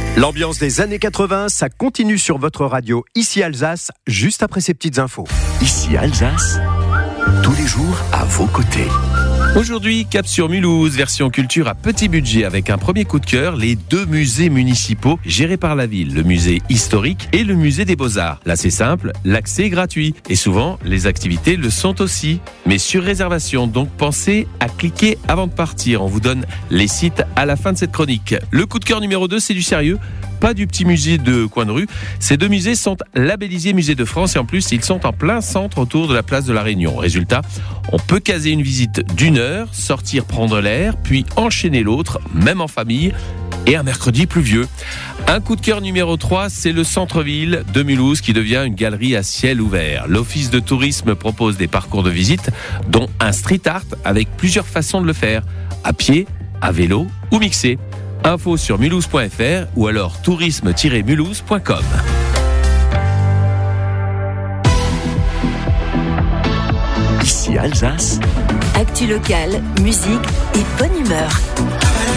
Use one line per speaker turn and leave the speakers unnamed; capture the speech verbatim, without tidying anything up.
L'ambiance des années quatre-vingts, ça continue sur votre radio Ici Alsace, juste après ces petites infos.
Ici Alsace, tous les jours à vos côtés.
Aujourd'hui, cap sur Mulhouse, version culture à petit budget avec un premier coup de cœur, les deux musées municipaux gérés par la ville, le musée historique et le musée des Beaux-Arts. Là, c'est simple, l'accès est gratuit et souvent, les activités le sont aussi, mais sur réservation. Donc, pensez à cliquer avant de partir. On vous donne les sites à la fin de cette chronique. Le coup de cœur numéro deux, c'est du sérieux. Pas du petit musée de coin de rue. Ces deux musées sont labellisés Musée de France et en plus, ils sont en plein centre autour de la place de la Réunion. Résultat, on peut caser une visite d'une heure, sortir prendre l'air, puis enchaîner l'autre, même en famille, et un mercredi pluvieux. Un coup de cœur numéro trois, c'est le centre-ville de Mulhouse qui devient une galerie à ciel ouvert. L'Office de tourisme propose des parcours de visite, dont un street art avec plusieurs façons de le faire, à pied, à vélo ou mixé. Info sur mulhouse point f r ou alors tourisme tiret mulhouse point com.
Ici Alsace.
Actu locale, musique et bonne humeur.